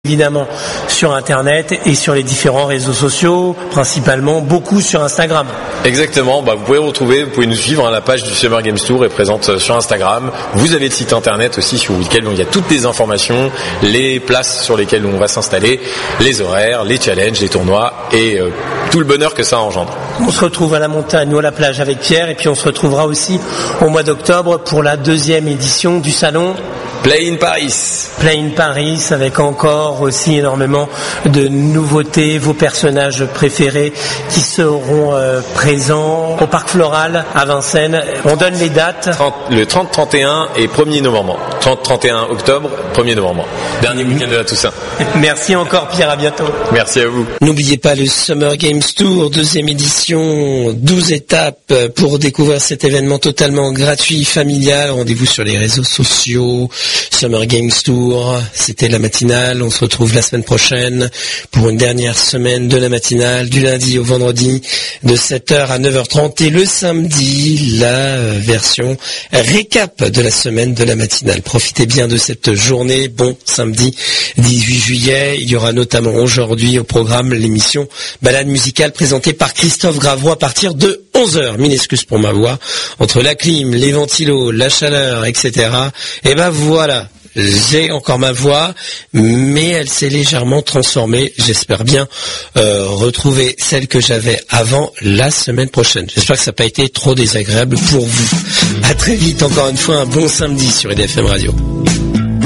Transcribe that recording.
Évidemment sur Internet et sur les différents réseaux sociaux, principalement beaucoup sur Instagram. Exactement, vous pouvez nous suivre, la page du Summer Games Tour est présente sur Instagram. Vous avez le site Internet aussi sur lequel il y a toutes les informations, les places sur lesquelles on va s'installer, les horaires, les challenges, les tournois et tout le bonheur que ça engendre. On se retrouve à la montagne ou à la plage avec Pierre et puis on se retrouvera aussi au mois d'octobre pour la 2e édition du salon Play in Paris. Play in Paris avec encore aussi énormément de nouveautés, vos personnages préférés qui seront présents au Parc Floral à Vincennes. On donne les dates. Le 30, 31 et 1er novembre. 30, 31 octobre, 1er novembre. Dernier week-end de la Toussaint. Merci encore Pierre, à bientôt. Merci à vous. N'oubliez pas le Summer Games Tour, 2e édition, 12 étapes pour découvrir cet événement totalement gratuit, familial. Rendez-vous sur les réseaux sociaux. Summer Games Tour, c'était la matinale. On se retrouve la semaine prochaine pour une dernière semaine de la matinale, du lundi au vendredi, de 7h à 9h30 et le samedi, la version récap de la semaine de la matinale. Profitez bien de cette journée. Bon samedi 18 juillet. Il y aura notamment aujourd'hui au programme l'émission Balade musicale présentée par Christophe Gravois à partir de 11h. Mille excuses pour ma voix. Entre la clim, les ventilos, la chaleur, etc. Et voilà. J'ai encore ma voix, mais elle s'est légèrement transformée. J'espère bien retrouver celle que j'avais avant la semaine prochaine. J'espère que ça n'a pas été trop désagréable pour vous. À très vite, encore une fois, un bon samedi sur EDFM Radio.